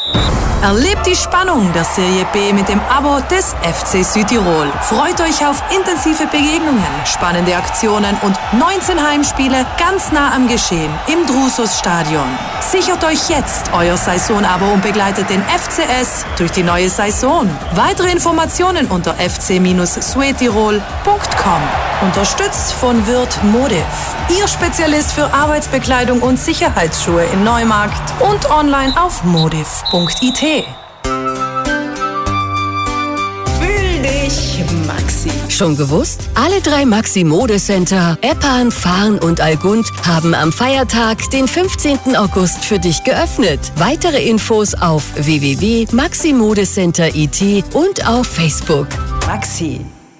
Erlebt die Spannung der Serie B mit dem Abo des FC Südtirol. Freut euch auf intensive Begegnungen, spannende Aktionen und 19 Heimspiele ganz nah am Geschehen im Drusos-Stadion. Sichert euch jetzt euer Saisonabo und begleitet den FCS durch die neue Saison. Weitere Informationen unter fc-suetirol.com. Unterstützt von Wirth Modev, Ihr Spezialist für Arbeitsbekleidung und Sicherheitsschuhe in Neumarkt und online auf modev.it. Fühl dich, Maxi. Schon gewusst? Alle 3 Maxi Modecenter, Eppan, Farn und Allgund haben am Feiertag, den 15. August, für dich geöffnet. Weitere Infos auf www.maximodecenter.it und auf Facebook. Maxi.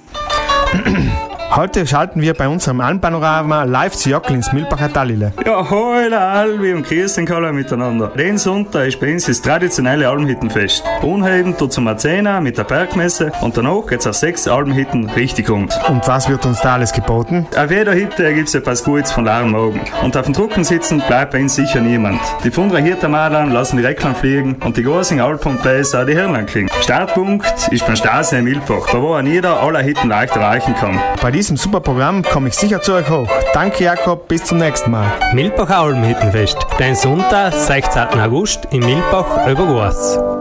Heute schalten wir bei unserem Almpanorama live zu Jockl ins Milbacher Tallile. Ja, hola Albi und grüß den alle miteinander. Den Sonntag ist bei uns das traditionelle Almhüttenfest. Unheben tut zum 10 mit der Bergmesse und danach geht's auf 6 Almhütten richtig rund. Und was wird uns da alles geboten? Auf jeder Hütte gibt's etwas Gutes von leeren Magen. Und auf dem Drucken sitzen bleibt bei uns sicher niemand. Die Pfundrer Hirtermadern lassen die Recklen fliegen und die großen Alpenbläser die Hirnlein klingen. Startpunkt ist beim Starsee in Milbach, wo an jeder aller Hütten leicht erreichen kann. Bei diesem super Programm komme ich sicher zu euch hoch. Danke Jakob, bis zum nächsten Mal. Milbacher Almhüttenfest, dein Sonntag, 16. August in Milbach über Goas.